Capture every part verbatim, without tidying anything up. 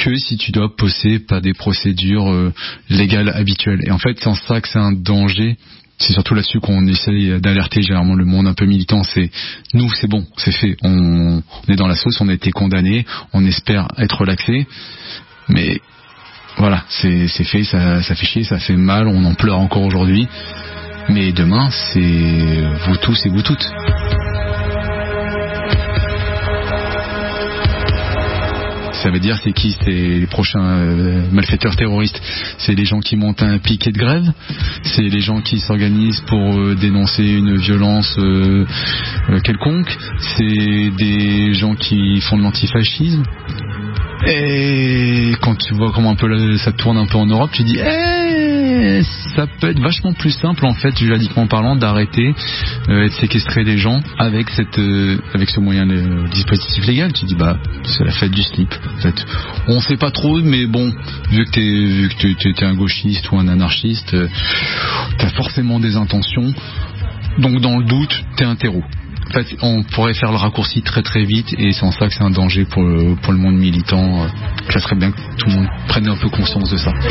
que si tu dois passer par des procédures euh, légales habituelles. Et en fait, c'est en ça que c'est un danger. C'est surtout là-dessus qu'on essaye d'alerter généralement le monde un peu militant. C'est nous, c'est bon, c'est fait. On, on est dans la sauce, on a été condamné, on espère être relaxé, mais voilà, c'est, c'est fait, ça, ça fait chier, ça fait mal, on en pleure encore aujourd'hui. Mais demain, c'est vous tous et vous toutes. Ça veut dire c'est qui? C'est les prochains euh, malfaiteurs terroristes. C'est les gens qui montent un piquet de grève. C'est les gens qui s'organisent pour euh, dénoncer une violence euh, euh, quelconque. C'est des gens qui font de l'antifascisme. Et quand tu vois comment un peu là, ça tourne un peu en Europe, tu dis eh, ça peut être vachement plus simple en fait, juridiquement parlant, d'arrêter euh, et de séquestrer des gens avec cette euh, avec ce moyen de dispositif légal. Tu dis bah c'est la fête du slip. En fait, on sait pas trop, mais bon, vu que t'es vu que t'es, t'es un gauchiste ou un anarchiste, euh, t'as forcément des intentions. Donc dans le doute, t'es un terreau. En fait, on pourrait faire le raccourci très très vite et c'est en ça que c'est un danger pour le, pour le monde militant. Ça serait bien que tout le monde prenne un peu conscience de ça.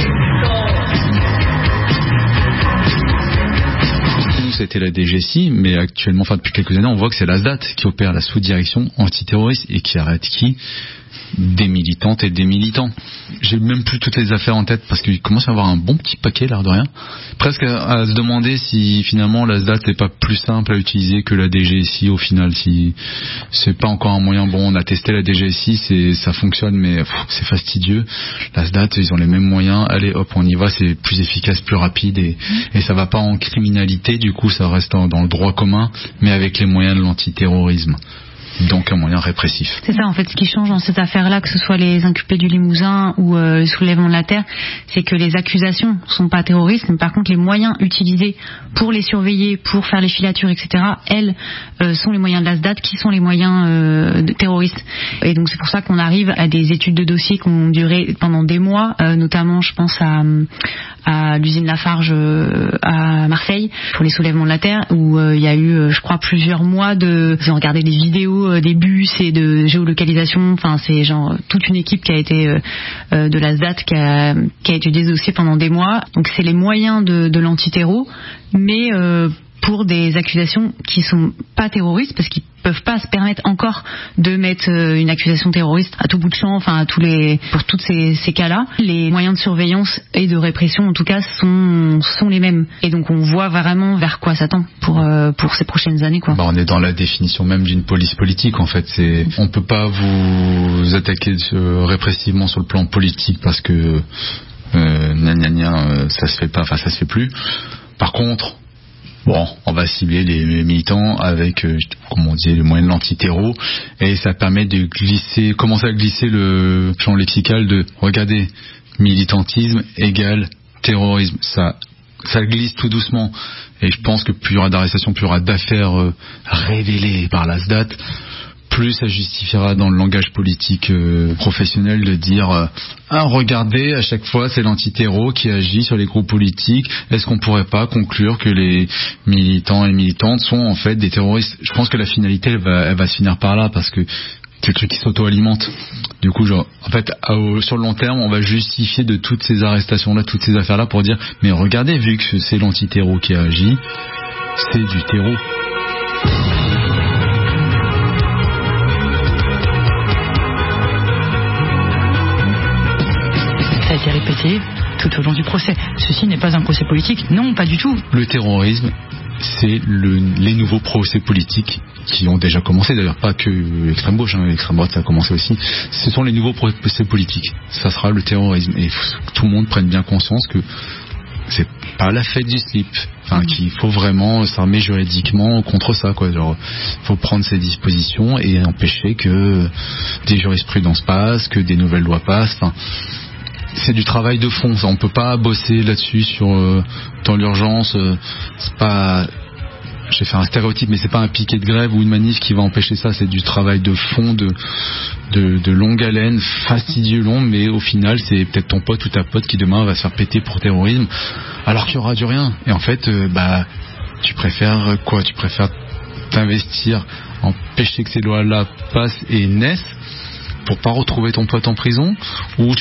Nous, c'était la D G S I, mais actuellement, enfin depuis quelques années, on voit que c'est l'A S D A T qui opère la sous-direction antiterroriste et qui arrête qui ? Des militantes et des militants. J'ai même plus toutes les affaires en tête parce qu'il commence à y avoir un bon petit paquet, l'air de rien. Presque à, à se demander si finalement la S D A T n'est pas plus simple à utiliser que la D G S I au final. Si c'est pas encore un moyen. Bon, on a testé la D G S I, c'est, ça fonctionne, mais pff, c'est fastidieux. La S D A T, ils ont les mêmes moyens. Allez, hop, on y va. C'est plus efficace, plus rapide et, et ça va pas en criminalité. Du coup, ça reste dans, dans le droit commun, mais avec les moyens de l'antiterrorisme. Donc un moyen répressif. C'est ça en fait ce qui change dans cette affaire-là, que ce soit les inculpés du Limousin ou euh, le soulèvement de la Terre, c'est que les accusations sont pas terroristes, mais par contre les moyens utilisés pour les surveiller, pour faire les filatures, et cetera, elles euh, sont les moyens de l'A S D A T qui sont les moyens euh, de terroristes. Et donc c'est pour ça qu'on arrive à des études de dossiers qui ont duré pendant des mois, euh, notamment je pense à, à l'usine Lafarge euh, à Marseille pour les soulèvements de la Terre, où il euh, y a eu euh, je crois plusieurs mois de... Ils ont regardé des vidéos des bus et de géolocalisation, enfin c'est genre toute une équipe qui a été euh, de l'A S D A T qui a, qui a étudié ce dossier pendant des mois. Donc c'est les moyens de, de l'antiterro, mais euh, pour des accusations qui sont pas terroristes, parce qu'ils peuvent pas se permettre encore de mettre une accusation terroriste à tout bout de champ, enfin à tous les, pour tous ces, ces cas-là. Les moyens de surveillance et de répression, en tout cas, sont sont les mêmes. Et donc on voit vraiment vers quoi s'attend pour euh, pour ces prochaines années, quoi. Bah, on est dans la définition même d'une police politique, en fait. C'est, on peut pas vous attaquer euh, répressivement sur le plan politique parce que euh, gna gna gna, euh, ça se fait pas, enfin ça se fait plus. Par contre, bon, on va cibler les militants avec, euh, comme on dit, le moyen de l'antiterro, et ça permet de glisser, commencer à glisser le champ lexical de, regardez, militantisme égale terrorisme. Ça, ça glisse tout doucement. Et je pense que plus il y aura d'arrestations, plus il y aura d'affaires euh, révélées par la S D A T, plus ça justifiera dans le langage politique euh, professionnel de dire euh, ah, regardez, à chaque fois c'est l'antiterro qui agit sur les groupes politiques. Est-ce qu'on pourrait pas conclure que les militants et militantes sont en fait des terroristes? Je pense que la finalité elle va, elle va se finir par là, parce que c'est le truc qui s'auto-alimente. Du coup, genre, en fait, à, au, sur le long terme, on va justifier de toutes ces arrestations-là, toutes ces affaires-là, pour dire mais regardez, vu que c'est l'antiterro qui agit, c'est du terreau. Ça a été répété tout au long du procès. Ceci n'est pas un procès politique. Non, pas du tout. Le terrorisme, c'est le, les nouveaux procès politiques qui ont déjà commencé. D'ailleurs, pas que l'extrême gauche, hein, l'extrême droite, ça a commencé aussi. Ce sont les nouveaux procès politiques. Ça sera le terrorisme. Et il faut que tout le monde prenne bien conscience que c'est pas la fête du slip. Enfin, qu'il faut vraiment s'armer juridiquement contre ça, quoi. Genre, faut prendre ses dispositions et empêcher que des jurisprudences passent, que des nouvelles lois passent. Enfin, c'est du travail de fond. On peut pas bosser là-dessus sur euh, dans l'urgence. Euh, c'est pas, je vais faire un stéréotype, mais c'est pas un piquet de grève ou une manif qui va empêcher ça. C'est du travail de fond, de de, de longue haleine, fastidieux long, mais au final, c'est peut-être ton pote ou ta pote qui demain va se faire péter pour terrorisme, alors qu'il y aura du rien. Et en fait, euh, bah, tu préfères quoi? Tu préfères t'investir, empêcher que ces lois-là passent et naissent pour pas retrouver ton pote en prison, ou